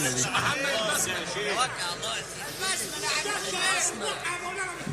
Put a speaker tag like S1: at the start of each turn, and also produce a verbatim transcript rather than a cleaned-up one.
S1: الجنة دي.
S2: محمد البسمة. توكل على الله. البسمة يا عم.